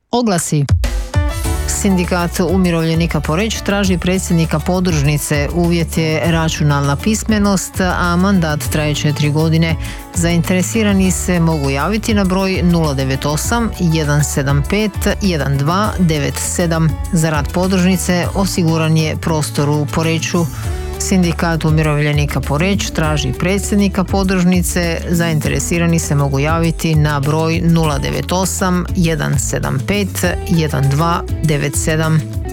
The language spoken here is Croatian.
Oglasi. Sindikat umirovljenika Poreč traži predsjednika podružnice. Uvjet je računalna pismenost, a mandat traje 4 godine. Zainteresirani se mogu javiti na broj 098 175 1297. Za rad podružnice osiguran je prostor u Poreču. Sindikat umirovljenika Poreč traži predsjednika podružnice. Zainteresirani se mogu javiti na broj 098 175 1297.